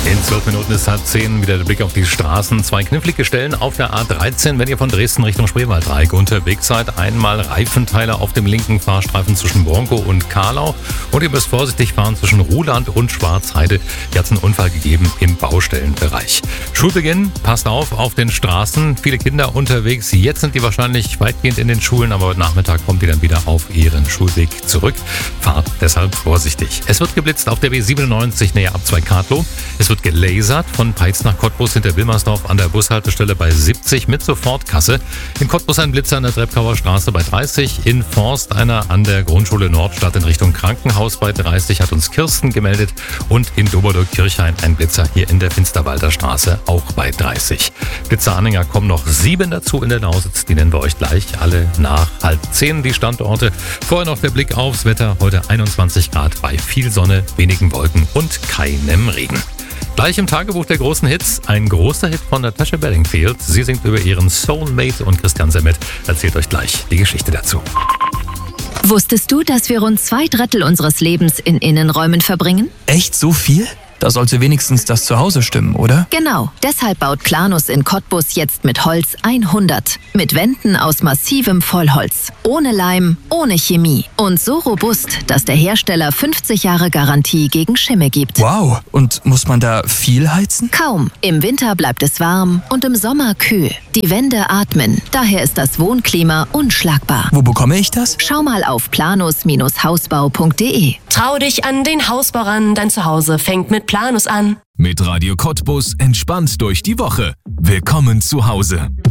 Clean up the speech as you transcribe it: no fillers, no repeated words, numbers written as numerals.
In 12 Minuten ist 9:30 wieder der Blick auf die Straßen. 2 knifflige Stellen auf der A13, wenn ihr von Dresden Richtung Spreewaldreieck unterwegs seid. Einmal Reifenteile auf dem linken Fahrstreifen zwischen Bronkow und Kahlau. Und ihr müsst vorsichtig fahren zwischen Ruhland und Schwarzheide. Hier hat es einen Unfall gegeben im Baustellenbereich. Schulbeginn, passt auf den Straßen. Viele Kinder unterwegs. Jetzt sind die wahrscheinlich weitgehend in den Schulen, aber heute Nachmittag kommt die dann wieder auf ihren Schulweg zurück. Fahrt deshalb vorsichtig. Es wird geblitzt auf der B97 näher Abzweig Kadlow. Es wird gelasert von Peitz nach Cottbus hinter Wilmersdorf an der Bushaltestelle bei 70 mit Sofortkasse. In Cottbus ein Blitzer an der Treppkauer Straße bei 30. In Forst einer an der Grundschule Nordstadt in Richtung Krankenhaus bei 30 hat uns Kirsten gemeldet. Und in Doberburg-Kirchhain ein Blitzer hier in der Finsterwalder Straße auch bei 30. Blitzeranhänger kommen noch 7 dazu in der Lausitz. Die nennen wir euch gleich alle nach 9:30 die Standorte. Vorher noch der Blick aufs Wetter. Heute 21 Grad bei viel Sonne, wenigen Wolken und keinem Regen. Gleich im Tagebuch der großen Hits, ein großer Hit von Natasha Bedingfield. Sie singt über ihren Soulmate und Christian Semmet erzählt euch gleich die Geschichte dazu. Wusstest du, dass wir rund 2/3 unseres Lebens in Innenräumen verbringen? Echt so viel? Da sollte wenigstens das Zuhause stimmen, oder? Genau. Deshalb baut Planus in Cottbus jetzt mit Holz 100. Mit Wänden aus massivem Vollholz. Ohne Leim, ohne Chemie. Und so robust, dass der Hersteller 50 Jahre Garantie gegen Schimmel gibt. Wow. Und muss man da viel heizen? Kaum. Im Winter bleibt es warm und im Sommer kühl. Die Wände atmen. Daher ist das Wohnklima unschlagbar. Wo bekomme ich das? Schau mal auf planus-hausbau.de. Trau dich an den Hausbau ran, dein Zuhause fängt mit Planus an. Mit Radio Cottbus entspannt durch die Woche. Willkommen zu Hause.